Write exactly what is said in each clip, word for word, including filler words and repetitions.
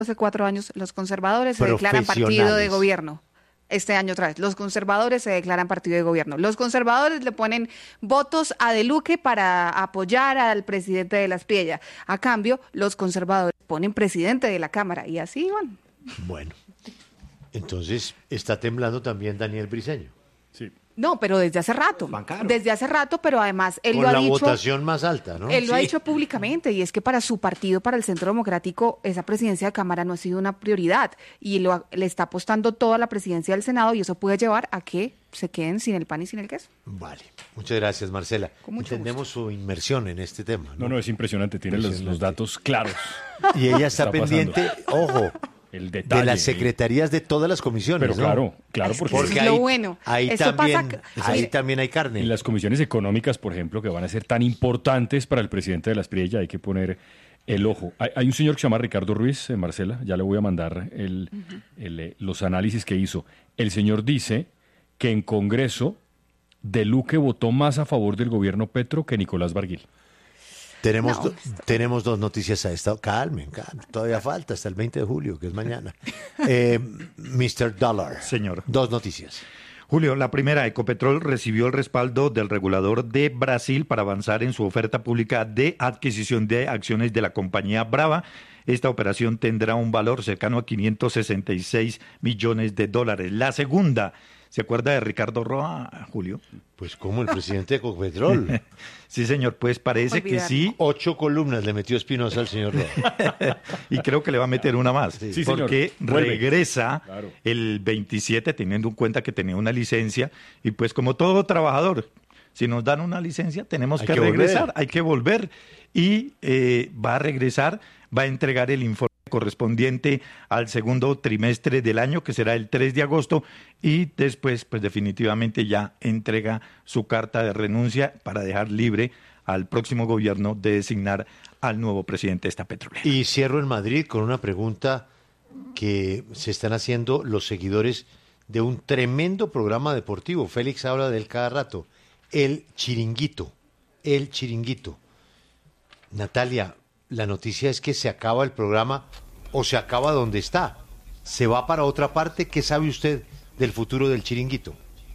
hace cuatro años, los conservadores se declaran partido de gobierno. Este año otra vez, los conservadores se declaran partido de gobierno. Los conservadores le ponen votos a De Luque para apoyar al presidente de las Priella. A cambio, los conservadores ponen presidente de la Cámara y así van. Bueno, entonces está temblando también Daniel Briceño. Sí. No, pero desde hace rato. Bancaro. Desde hace rato, pero además él Con lo ha la dicho. votación más alta, ¿no? Él lo Sí. ha dicho públicamente, y es que para su partido, para el Centro Democrático, esa presidencia de Cámara no ha sido una prioridad y lo, ha- le está apostando toda la presidencia del Senado, y eso puede llevar a que se queden sin el pan y sin el queso. Vale, muchas gracias, Marcela. Con mucho Entendemos su inmersión en este tema, ¿no? No, no, es impresionante, tiene los, los Impresionante. datos claros. Y ella está, Está pendiente, ojo, El detalle. de las secretarías de todas las comisiones, Pero ¿no? claro, claro, Es que porque eso Porque es ahí, lo bueno. ahí Esto también, pasa- ahí mire, también hay carne. en las comisiones económicas, por ejemplo, que van a ser tan importantes para el presidente de las Priella, hay que poner el ojo. Hay, hay un señor que se llama Ricardo Ruiz, eh, Marcela, ya le voy a mandar el, el, eh, los análisis que hizo. El señor dice que en Congreso De Luque votó más a favor del gobierno Petro que Nicolás Barguil. Tenemos, No. do- tenemos dos noticias a esta. Calmen, calmen. Todavía falta hasta el veinte de julio, que es mañana. Eh, mister Dollar. Señor. Dos noticias. Julio, la primera, Ecopetrol recibió el respaldo del regulador de Brasil para avanzar en su oferta pública de adquisición de acciones de la compañía Brava. Esta operación tendrá un valor cercano a quinientos sesenta y seis millones de dólares. La segunda, ¿se acuerda de Ricardo Roa, Julio? Pues como el presidente de Ecopetrol. Sí, señor, pues parece Olvidar. que sí, Ocho columnas le metió Espinosa al señor Roa. y creo que le va a meter una más, Sí. Sí, señor. porque Vuelve. regresa Claro. el veintisiete, teniendo en cuenta que tenía una licencia, y pues como todo trabajador, si nos dan una licencia, tenemos Hay que, que regresar, volver. hay que volver, y eh, va a regresar, va a entregar el informe correspondiente al segundo trimestre del año, que será el tres de agosto, y después, pues definitivamente ya entrega su carta de renuncia para dejar libre al próximo gobierno de designar al nuevo presidente de esta petrolera. Y cierro en Madrid con una pregunta que se están haciendo los seguidores de un tremendo programa deportivo. Félix habla de él cada rato. El Chiringuito. El Chiringuito. Natalia, la noticia es que se acaba el programa o se acaba donde está. ¿Se va para otra parte? ¿Qué sabe usted del futuro del Chiringuito?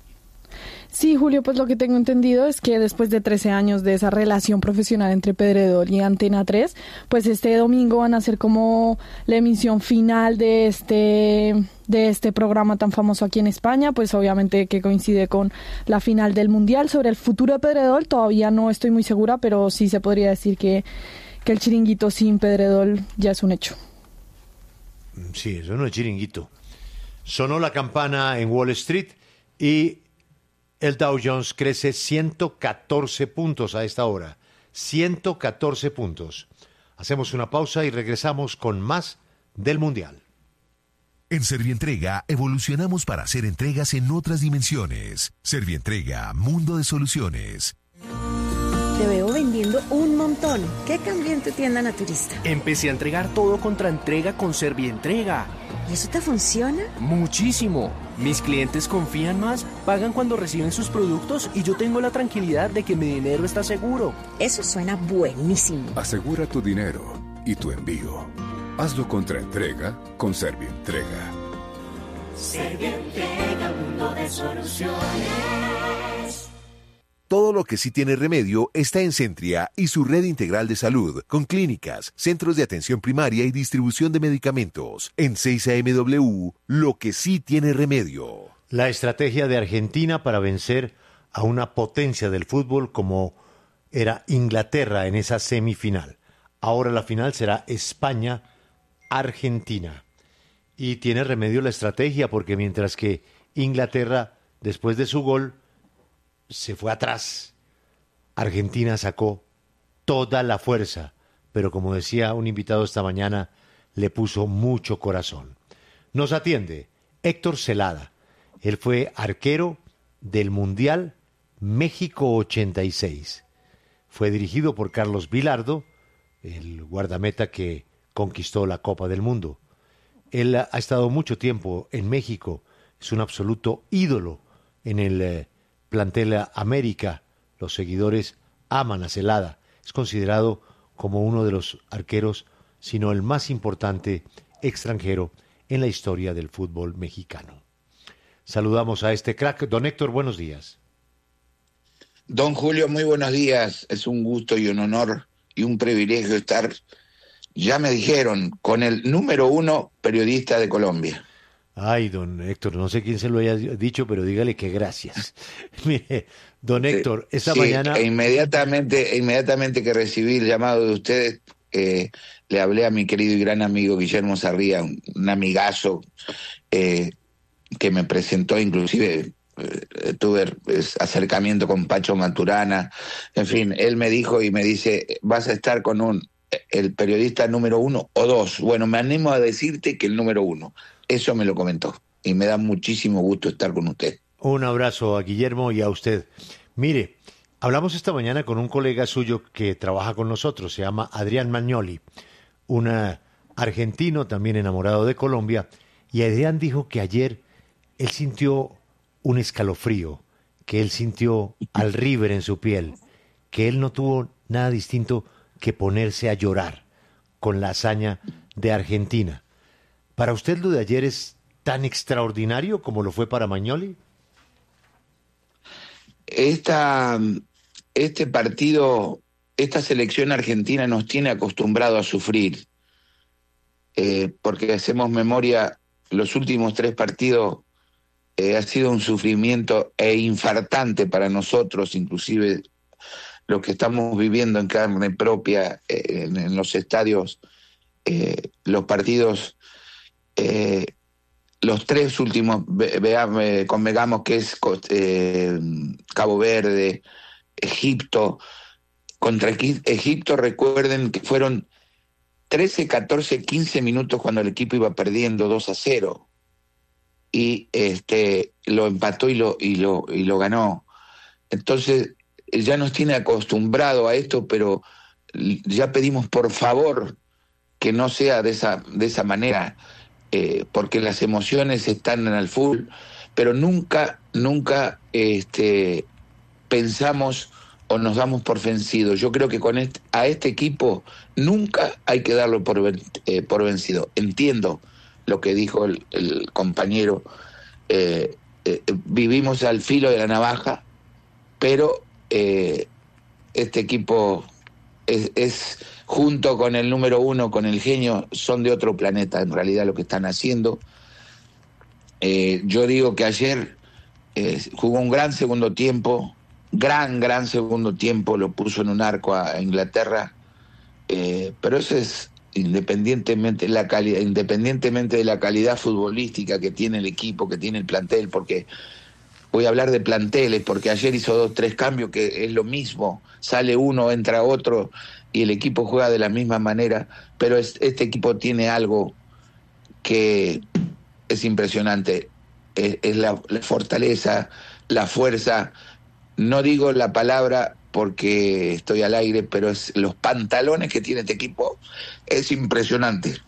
Sí, Julio, pues lo que tengo entendido es que después de trece años de esa relación profesional entre Pedredol y Antena tres, pues este domingo van a hacer como la emisión final de este de este programa tan famoso aquí en España, pues obviamente que coincide con la final del Mundial. Sobre el futuro de Pedredol todavía no estoy muy segura, pero sí se podría decir que, que el Chiringuito sin Pedredol ya es un hecho. Sí, eso no es Chiringuito. Sonó la campana en Wall Street y el Dow Jones crece ciento catorce puntos a esta hora. ciento catorce puntos. Hacemos una pausa y regresamos con más del Mundial. En Servientrega evolucionamos para hacer entregas en otras dimensiones. Servientrega, mundo de soluciones. Te veo vendiendo un montón. ¿Qué cambió en tu tienda naturista? Empecé a entregar todo contra entrega con Servientrega. ¿Y eso te funciona? Muchísimo. Mis clientes confían más, pagan cuando reciben sus productos y yo tengo la tranquilidad de que mi dinero está seguro. Eso suena buenísimo. Asegura tu dinero y tu envío. Hazlo contra entrega con Servientrega. Servientrega, mundo de soluciones. Todo lo que sí tiene remedio está en Centria y su red integral de salud, con clínicas, centros de atención primaria y distribución de medicamentos. En seis A M W, lo que sí tiene remedio. La estrategia de Argentina para vencer a una potencia del fútbol como era Inglaterra en esa semifinal. Ahora la final será España-Argentina. Y tiene remedio la estrategia porque mientras que Inglaterra, después de su gol, se fue atrás, Argentina sacó toda la fuerza, pero como decía un invitado esta mañana, le puso mucho corazón. Nos atiende Héctor Celada. Él fue arquero del Mundial México ochenta y seis. Fue dirigido por Carlos Vilardo, el guardameta que conquistó la Copa del Mundo. Él ha estado mucho tiempo en México, es un absoluto ídolo en el eh, plantel América. Los seguidores aman a Celada. Es considerado como uno de los arqueros, sino el más importante extranjero en la historia del fútbol mexicano. Saludamos a este crack. Don Héctor, buenos días. Don Julio, muy buenos días. Es un gusto y un honor y un privilegio estar, ya me dijeron, con el número uno periodista de Colombia. Ay, don Héctor, no sé quién se lo haya dicho, pero dígale que gracias. Mire, don Héctor, esta sí, mañana... E inmediatamente, e inmediatamente que recibí el llamado de ustedes, eh, le hablé a mi querido y gran amigo Guillermo Sarría, un, un amigazo eh, que me presentó, inclusive... Eh, tuve acercamiento con Pacho Maturana, en fin, él me dijo y me dice, vas a estar con un el periodista número uno o dos. Bueno, me animo a decirte que el número uno. Eso me lo comentó y me da muchísimo gusto estar con usted. Un abrazo a Guillermo y a usted. Mire, hablamos esta mañana con un colega suyo que trabaja con nosotros, se llama Adrián Magnoli, un argentino también enamorado de Colombia, y Adrián dijo que ayer él sintió un escalofrío, que él sintió al River en su piel, que él no tuvo nada distinto que ponerse a llorar con la hazaña de Argentina. ¿Para usted lo de ayer es tan extraordinario como lo fue para Magnoli? Esta, este partido, esta selección argentina nos tiene acostumbrado a sufrir, eh, porque hacemos memoria, los últimos tres partidos Eh, ha sido un sufrimiento e infartante para nosotros, inclusive lo que estamos viviendo en carne propia eh, en, en los estadios, eh, los partidos, eh, los tres últimos, veamos, eh, convengamos que es eh, Cabo Verde, Egipto. Contra Egipto, recuerden que fueron trece, catorce, quince minutos cuando el equipo iba perdiendo dos a cero. Y este lo empató y lo y lo y lo ganó. Entonces ya nos tiene acostumbrado a esto, pero ya pedimos por favor que no sea de esa de esa manera, eh, porque las emociones están al full, pero nunca nunca este pensamos o nos damos por vencidos. Yo creo que con este, a este equipo nunca hay que darlo por eh, por vencido. Entiendo lo que dijo el, el compañero, eh, eh, vivimos al filo de la navaja, pero eh, este equipo es, es, junto con el número uno, con el genio, son de otro planeta, en realidad lo que están haciendo. Eh, yo digo que ayer eh, jugó un gran segundo tiempo, gran, gran segundo tiempo, lo puso en un arco a, a Inglaterra, eh, pero eso es... independientemente la calidad, independientemente de la calidad futbolística que tiene el equipo, que tiene el plantel, porque voy a hablar de planteles, porque ayer hizo dos, tres cambios que es lo mismo, sale uno, entra otro y el equipo juega de la misma manera, pero es, este equipo tiene algo que es impresionante, es, es la, la fortaleza, la fuerza, no digo la palabra porque estoy al aire, pero es los pantalones que tiene este equipo es impresionante.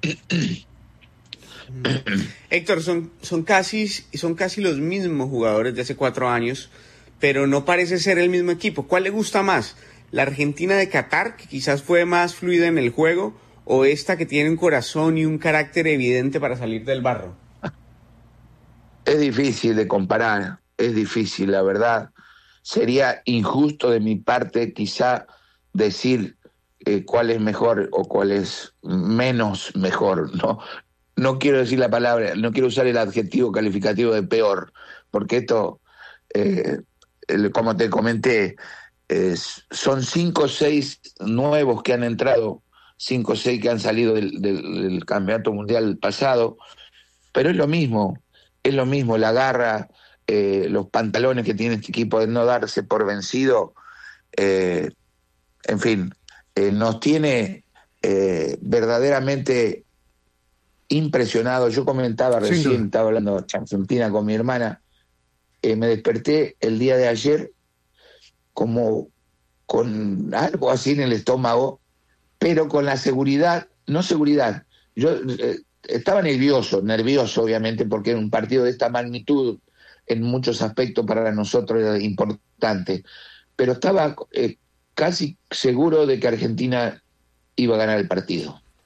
Héctor, son, son, casi, son casi los mismos jugadores de hace cuatro años, pero no parece ser el mismo equipo. ¿Cuál le gusta más? ¿La Argentina de Qatar, que quizás fue más fluida en el juego, o esta que tiene un corazón y un carácter evidente para salir del barro? Es difícil de comparar, es difícil, la verdad. Sería injusto de mi parte quizá decir eh, cuál es mejor o cuál es menos mejor. No, no quiero decir la palabra, no quiero usar el adjetivo calificativo de peor, porque esto, eh, el, como te comenté, eh, son cinco o seis nuevos que han entrado, cinco o seis que han salido del, del, del campeonato mundial pasado, pero es lo mismo, es lo mismo, la garra, Eh, los pantalones que tiene este equipo de no darse por vencido, eh, en fin, eh, nos tiene eh, verdaderamente impresionados. Yo comentaba recién, sí. Estaba hablando de Argentina con mi hermana, eh, me desperté el día de ayer como con algo así en el estómago, pero con la seguridad, no seguridad, yo eh, estaba nervioso, nervioso obviamente, porque en un partido de esta magnitud, en muchos aspectos para nosotros era importante, pero estaba eh, casi seguro de que Argentina iba a ganar el partido.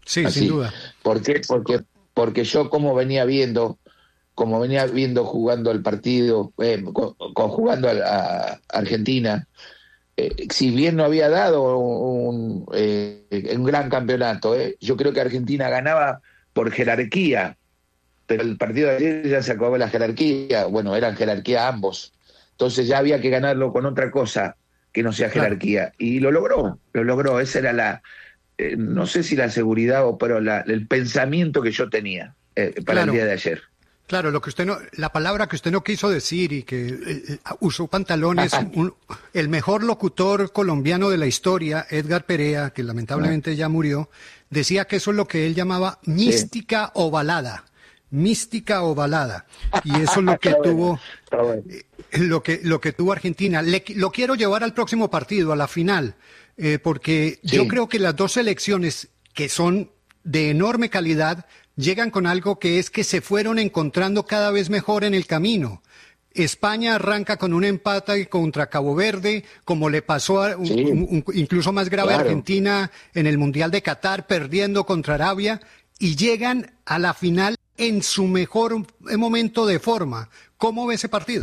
Sí, así. sin duda. ¿Por qué? Porque, porque yo como venía viendo, como venía viendo jugando el partido, eh, con, con jugando a, a Argentina, eh, si bien no había dado un, eh, un gran campeonato, eh, yo creo que Argentina ganaba por jerarquía, pero el partido de ayer ya se acabó la jerarquía, bueno, eran jerarquía ambos, entonces ya había que ganarlo con otra cosa que no sea jerarquía, y lo logró, lo logró, esa era la, eh, no sé si la seguridad o pero la, el pensamiento que yo tenía eh, para Claro. el día de ayer. Claro, lo que usted no, la palabra que usted no quiso decir y que eh, usó pantalones, un, el mejor locutor colombiano de la historia, Edgar Perea, que lamentablemente ya murió, decía que eso es lo que él llamaba mística sí. o balada, mística o balada, y eso es lo que tuvo, eh, lo que lo que tuvo Argentina. Le, lo quiero llevar al próximo partido, a la final, eh, porque sí. yo creo que las dos selecciones que son de enorme calidad llegan con algo que es que se fueron encontrando cada vez mejor en el camino. España arranca con un empate contra Cabo Verde, como le pasó a un, sí, un, un, incluso más grave claro. a Argentina en el Mundial de Qatar, perdiendo contra Arabia, y llegan a la final en su mejor momento de forma. ¿Cómo ve ese partido?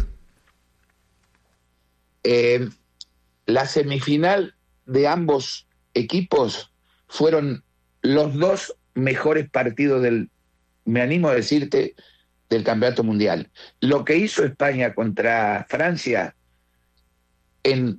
Eh, la semifinal de ambos equipos fueron los dos mejores partidos del, me animo a decirte, del campeonato mundial. Lo que hizo España contra Francia en,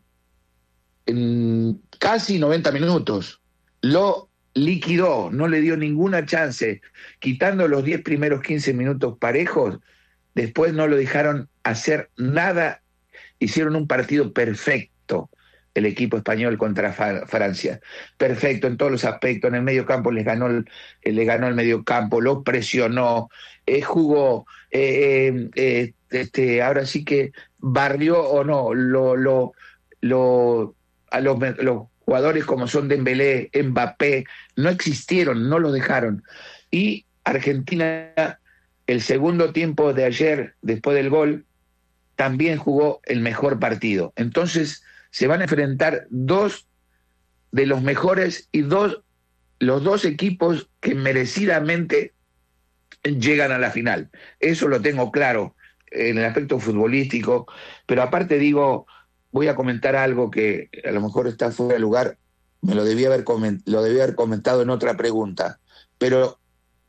en casi noventa minutos, lo liquidó, no le dio ninguna chance, quitando los diez primeros quince minutos parejos, después no lo dejaron hacer nada, hicieron un partido perfecto. El equipo español contra Francia. Perfecto en todos los aspectos. En el medio campo les ganó el, le ganó el medio campo, lo presionó, eh, jugó, eh, eh, este, ahora sí que barrió o no, lo, lo, lo, a los, los jugadores como son Dembélé, Mbappé, no existieron, no los dejaron. Y Argentina, el segundo tiempo de ayer, después del gol, también jugó el mejor partido. Entonces, se van a enfrentar dos de los mejores y dos los dos equipos que merecidamente llegan a la final. Eso lo tengo claro en el aspecto futbolístico, pero aparte digo, voy a comentar algo que a lo mejor está fuera de lugar, me lo debía haber coment- lo debía haber comentado en otra pregunta, pero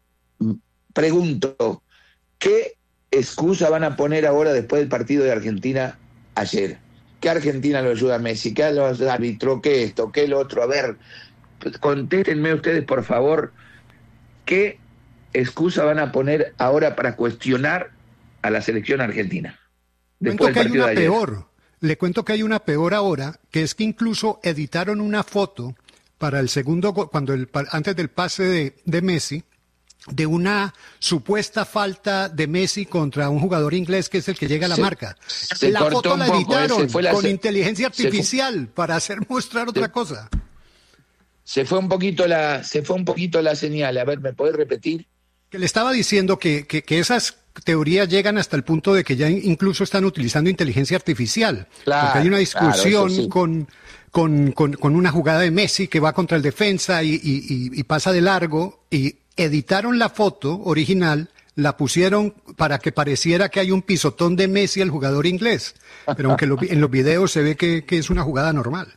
pregunto, ¿qué excusa van a poner ahora después del partido de Argentina ayer? ¿Qué Argentina lo ayuda a Messi? ¿Qué los árbitros? ¿Qué esto? ¿Qué lo otro? A ver, contéstenme ustedes, por favor, ¿qué excusa van a poner ahora para cuestionar a la selección argentina? Cuento que hay una peor. Le cuento que hay una peor ahora, que es que incluso editaron una foto para el segundo gol, cuando el, antes del pase de, de Messi, de una supuesta falta de Messi contra un jugador inglés que es el que llega a la se, marca. Se la foto la editaron la, con se, inteligencia artificial fue, para hacer mostrar se, otra cosa. Se fue un poquito la, se fue un poquito la señal. A ver, ¿me podés repetir? Que le estaba diciendo que, que, que esas teorías llegan hasta el punto de que ya incluso están utilizando inteligencia artificial. Claro, porque hay una discusión claro, sí. con, con, con, con una jugada de Messi que va contra el defensa y, y, y, y pasa de largo, y editaron la foto original, la pusieron para que pareciera que hay un pisotón de Messi al jugador inglés, pero aunque lo, en los videos se ve que, que es una jugada normal.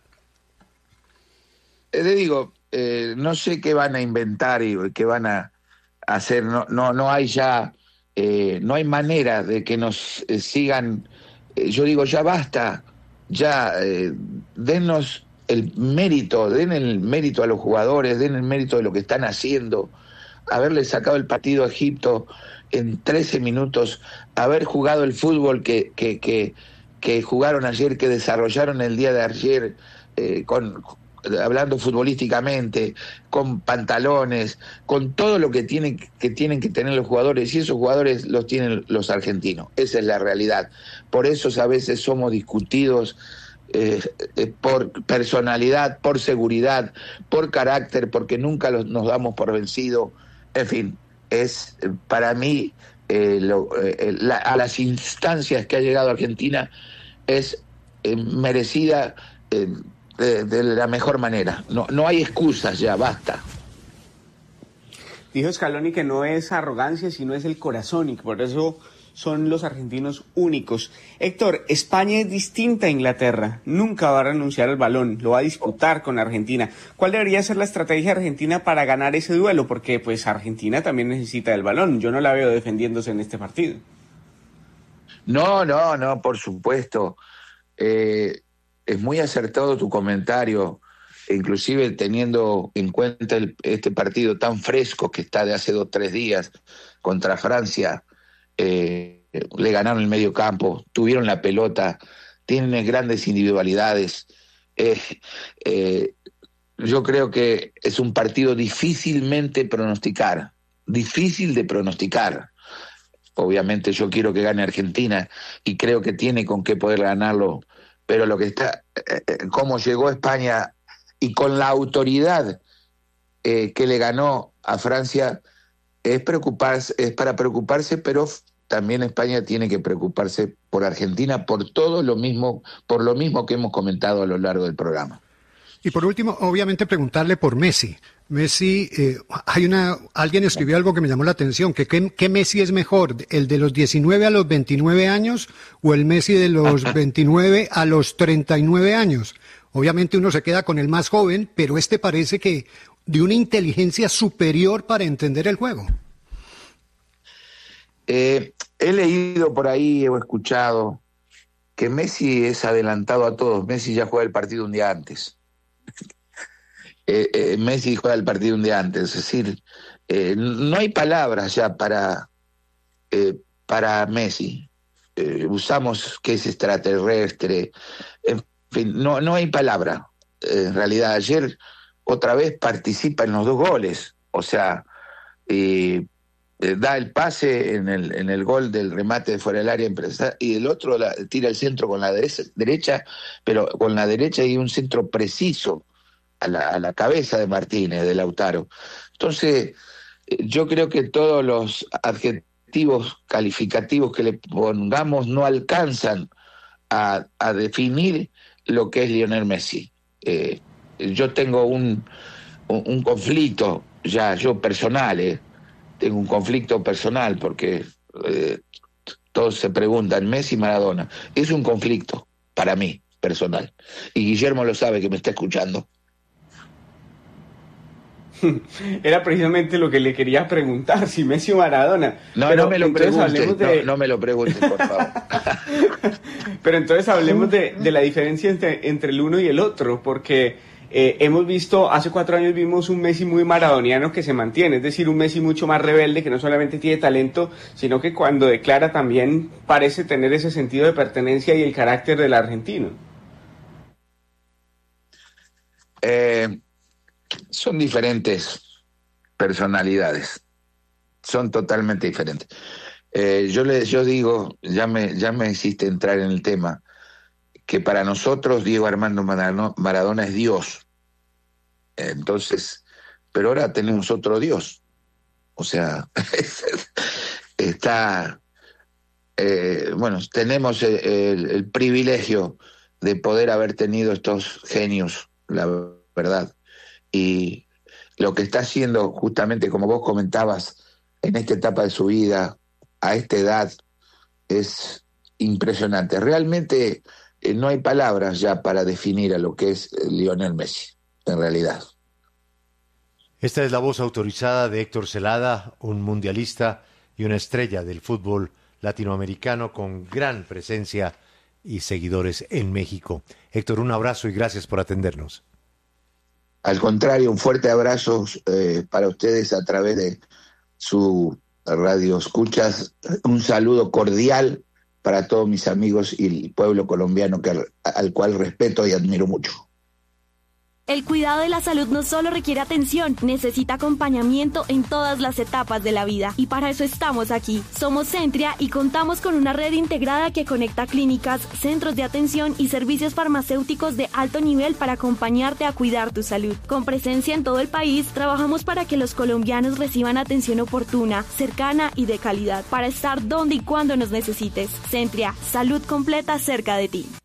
Eh, le digo, eh, no sé qué van a inventar y qué van a hacer, no, no, no hay ya, eh, no hay manera de que nos eh, sigan, eh, yo digo, ya basta, ya eh, dennos el mérito, den el mérito a los jugadores, den el mérito de lo que están haciendo, haberle sacado el partido a Egipto en trece minutos, haber jugado el fútbol que, que, que, que jugaron ayer, que desarrollaron el día de ayer, eh, con, hablando futbolísticamente, con pantalones, con todo lo que tienen, que tienen que tener los jugadores, y esos jugadores los tienen los argentinos. Esa es la realidad. Por eso a veces somos discutidos eh, eh, por personalidad, por seguridad, por carácter, porque nunca los, nos damos por vencido. En fin, es para mí, eh, lo, eh, la, a las instancias que ha llegado Argentina, es eh, merecida eh, de, de la mejor manera. No, no hay excusas ya, basta. Dijo Scaloni que no es arrogancia, sino es el corazón, y que por eso son los argentinos únicos. Héctor, España es distinta a Inglaterra, nunca va a renunciar al balón, lo va a disputar con Argentina. ¿Cuál debería ser la estrategia argentina para ganar ese duelo? Porque pues Argentina también necesita el balón, yo no la veo defendiéndose en este partido. No, no, no, por supuesto. Eh, es muy acertado tu comentario, inclusive teniendo en cuenta el, este partido tan fresco que está de hace dos o tres días contra Francia. Eh, le ganaron el medio campo, tuvieron la pelota, tienen grandes individualidades. Eh, eh, yo creo que es un partido difícilmente pronosticar, difícil de pronosticar. Obviamente yo quiero que gane Argentina y creo que tiene con qué poder ganarlo, pero lo que está, eh, cómo llegó España y con la autoridad eh, que le ganó a Francia, es preocuparse, es para preocuparse, pero también España tiene que preocuparse por Argentina, por todo lo mismo, por lo mismo que hemos comentado a lo largo del programa. Y por último, obviamente preguntarle por Messi. Messi, eh, hay una, alguien escribió algo que me llamó la atención, que ¿qué, qué Messi es mejor, el de los diecinueve a los veintinueve años o el Messi de los veintinueve a los treinta y nueve años? Obviamente uno se queda con el más joven, pero este parece que de una inteligencia superior para entender el juego. Eh, he leído por ahí, he escuchado que Messi es adelantado a todos. Messi ya juega el partido un día antes. eh, eh, Messi juega el partido un día antes. Es decir, eh, no hay palabras ya para, eh, para Messi. Eh, usamos que es extraterrestre. En fin, no, no hay palabra. Eh, en realidad, ayer otra vez participa en los dos goles. O sea, eh, eh, da el pase en el, en el gol del remate de fuera del área y el otro la, tira el centro con la derecha, derecha, pero con la derecha y un centro preciso a la, a la cabeza de Martínez, de Lautaro. Entonces, eh, yo creo que todos los adjetivos calificativos que le pongamos no alcanzan a, a definir lo que es Lionel Messi. Eh, yo tengo un, un, un conflicto ya, yo personal, eh, tengo un conflicto personal porque eh, todos se preguntan, Messi, Maradona. Es un conflicto para mí, personal. Y Guillermo lo sabe, que me está escuchando. Era precisamente lo que le quería preguntar, si Messi o Maradona. No, Pero no me lo preguntes, de... no, no me lo preguntes, por favor. Pero entonces hablemos de, de la diferencia entre, entre el uno y el otro, porque eh, hemos visto, hace cuatro años vimos un Messi muy maradoniano que se mantiene, es decir, un Messi mucho más rebelde, que no solamente tiene talento, sino que cuando declara también parece tener ese sentido de pertenencia y el carácter del argentino. Eh... Son diferentes personalidades, son totalmente diferentes. Eh, yo le, yo digo, ya me, ya me hiciste entrar en el tema, que para nosotros Diego Armando Maradona, Maradona es Dios. Entonces, pero ahora tenemos otro Dios. O sea, está, eh, bueno, tenemos el, el, el privilegio de poder haber tenido estos genios, la verdad. Y lo que está haciendo, justamente como vos comentabas, en esta etapa de su vida, a esta edad, es impresionante. Realmente eh, no hay palabras ya para definir a lo que es Lionel Messi, en realidad. Esta es la voz autorizada de Héctor Celada, un mundialista y una estrella del fútbol latinoamericano con gran presencia y seguidores en México. Héctor, un abrazo y gracias por atendernos. Al contrario, un fuerte abrazo eh, para ustedes a través de su radio escuchas. Un saludo cordial para todos mis amigos y el pueblo colombiano que, al, al cual respeto y admiro mucho. El cuidado de la salud no solo requiere atención, necesita acompañamiento en todas las etapas de la vida. Y para eso estamos aquí. Somos Centria y contamos con una red integrada que conecta clínicas, centros de atención y servicios farmacéuticos de alto nivel para acompañarte a cuidar tu salud. Con presencia en todo el país, trabajamos para que los colombianos reciban atención oportuna, cercana y de calidad, para estar donde y cuando nos necesites. Centria, salud completa cerca de ti.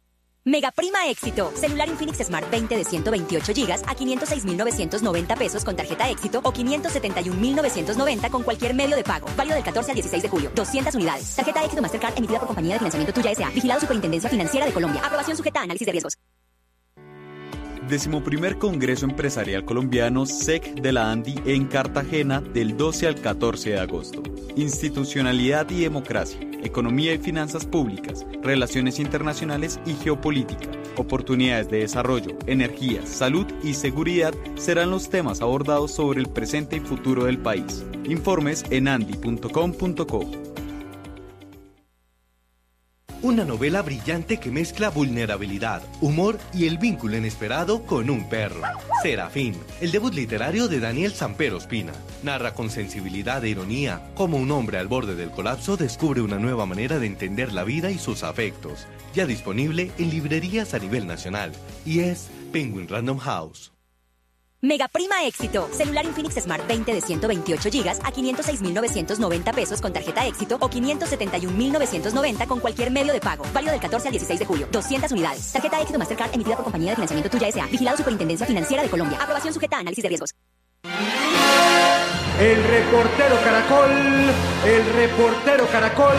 Mega Prima Éxito. Celular Infinix Smart veinte de ciento veintiocho gigas a quinientos seis mil novecientos noventa pesos con tarjeta Éxito o quinientos setenta y un mil novecientos noventa con cualquier medio de pago. Válido del catorce al dieciséis de julio. doscientas unidades. Tarjeta Éxito Mastercard emitida por Compañía de Financiamiento Tuya S A. Vigilado Superintendencia Financiera de Colombia. Aprobación sujeta a análisis de riesgos. Decimoprimer Congreso Empresarial Colombiano S E C de la ANDI en Cartagena del doce al catorce de agosto. Institucionalidad y democracia, economía y finanzas públicas, relaciones internacionales y geopolítica, oportunidades de desarrollo, energía, salud y seguridad serán los temas abordados sobre el presente y futuro del país. Informes en andi punto com punto co. Una novela brillante que mezcla vulnerabilidad, humor y el vínculo inesperado con un perro. Serafín, el debut literario de Daniel Samper Ospina. Narra con sensibilidad e ironía cómo un hombre al borde del colapso descubre una nueva manera de entender la vida y sus afectos. Ya disponible en librerías a nivel nacional. Y es Penguin Random House. Mega Prima Éxito. Celular Infinix Smart veinte de ciento veintiocho gigas a quinientos seis mil novecientos noventa pesos con tarjeta Éxito o quinientos setenta y un mil novecientos noventa con cualquier medio de pago. Válido del catorce al dieciséis de julio. doscientas unidades. Tarjeta Éxito Mastercard emitida por Compañía de Financiamiento Tuya S A. Vigilado Superintendencia Financiera de Colombia. Aprobación sujeta a análisis de riesgos. El reportero Caracol. El reportero Caracol.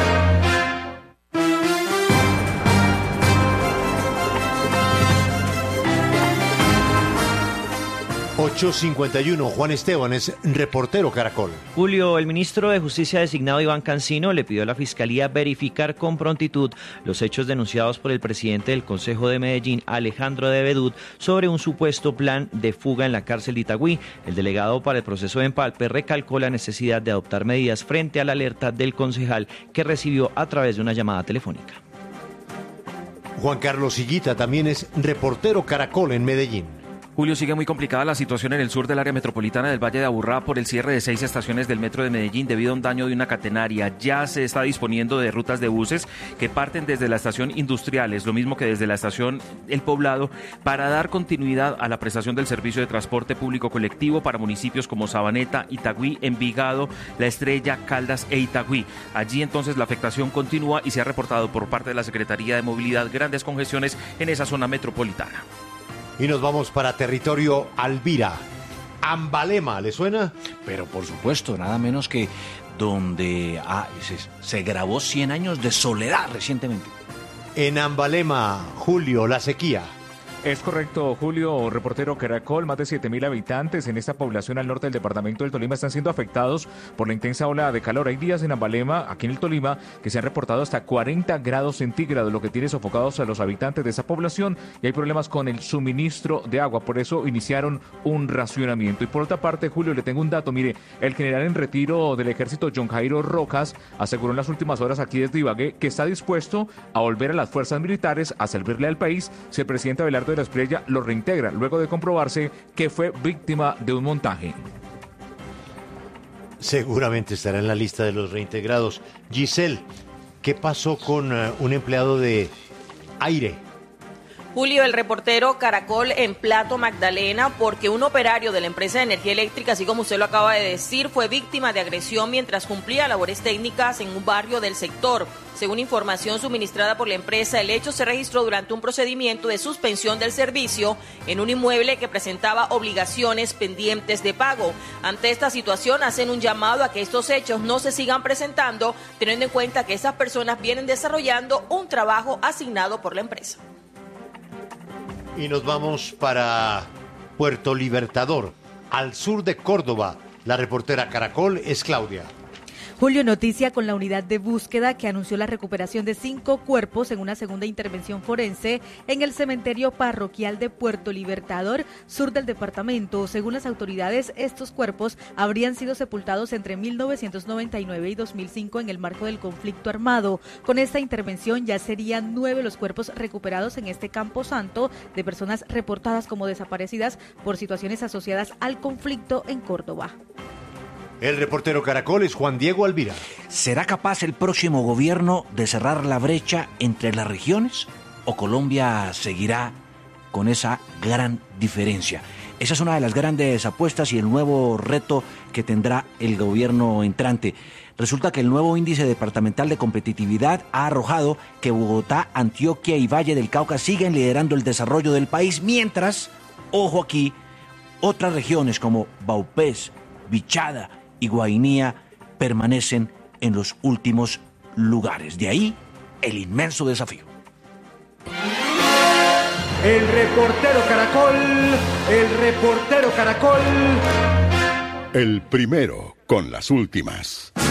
ocho cincuenta y uno, Juan Esteban es reportero Caracol. Julio, el ministro de Justicia designado Iván Cancino le pidió a la Fiscalía verificar con prontitud los hechos denunciados por el presidente del Consejo de Medellín, Alejandro de Bedut, sobre un supuesto plan de fuga en la cárcel de Itagüí. El delegado para el proceso de empalpe recalcó la necesidad de adoptar medidas frente a la alerta del concejal que recibió a través de una llamada telefónica. Juan Carlos Higuita también es reportero Caracol en Medellín. Julio, sigue muy complicada la situación en el sur del área metropolitana del Valle de Aburrá por el cierre de seis estaciones del metro de Medellín debido a un daño de una catenaria. Ya se está disponiendo de rutas de buses que parten desde la estación Industriales, lo mismo que desde la estación El Poblado, para dar continuidad a la prestación del servicio de transporte público colectivo para municipios como Sabaneta, Itagüí, Envigado, La Estrella, Caldas e Itagüí. Allí entonces la afectación continúa y se ha reportado por parte de la Secretaría de Movilidad grandes congestiones en esa zona metropolitana. Y nos vamos para territorio Alvira. Ambalema, ¿le suena? Pero por supuesto, nada menos que donde ah, se, se grabó cien años de soledad recientemente. En Ambalema, Julio, la sequía. Es correcto, Julio, reportero Caracol. Más de siete mil habitantes en esta población al norte del departamento del Tolima están siendo afectados por la intensa ola de calor. Hay días en Ambalema, aquí en el Tolima, que se han reportado hasta cuarenta grados centígrados, lo que tiene sofocados a los habitantes de esa población, y hay problemas con el suministro de agua. Por eso iniciaron un racionamiento. Y por otra parte, Julio, le tengo un dato. Mire, el general en retiro del ejército, John Jairo Rojas, aseguró en las últimas horas aquí desde Ibagué que está dispuesto a volver a las fuerzas militares a servirle al país si el presidente Abelardo de la Espriella lo reintegra, luego de comprobarse que fue víctima de un montaje. Seguramente estará en la lista de los reintegrados. Giselle, ¿qué pasó con uh, un empleado de aire? Julio, el reportero Caracol en Plato Magdalena, porque un operario de la empresa de energía eléctrica, así como usted lo acaba de decir, fue víctima de agresión mientras cumplía labores técnicas en un barrio del sector. Según información suministrada por la empresa, el hecho se registró durante un procedimiento de suspensión del servicio en un inmueble que presentaba obligaciones pendientes de pago. Ante esta situación, hacen un llamado a que estos hechos no se sigan presentando, teniendo en cuenta que estas personas vienen desarrollando un trabajo asignado por la empresa. Y nos vamos para Puerto Libertador, al sur de Córdoba. La reportera Caracol es Claudia. Julio, noticia con la unidad de búsqueda que anunció la recuperación de cinco cuerpos en una segunda intervención forense en el cementerio parroquial de Puerto Libertador, sur del departamento. Según las autoridades, estos cuerpos habrían sido sepultados entre mil novecientos noventa y nueve y dos mil cinco en el marco del conflicto armado. Con esta intervención ya serían nueve los cuerpos recuperados en este camposanto de personas reportadas como desaparecidas por situaciones asociadas al conflicto en Córdoba. El reportero Caracol es Juan Diego Alvira. ¿Será capaz el próximo gobierno de cerrar la brecha entre las regiones o Colombia seguirá con esa gran diferencia? Esa es una de las grandes apuestas y el nuevo reto que tendrá el gobierno entrante. Resulta que el nuevo índice departamental de competitividad ha arrojado que Bogotá, Antioquia y Valle del Cauca siguen liderando el desarrollo del país, mientras, ojo aquí, otras regiones como Vaupés, Vichada y Guainía permanecen en los últimos lugares. De ahí el inmenso desafío. El reportero Caracol, el reportero Caracol. El primero con las últimas.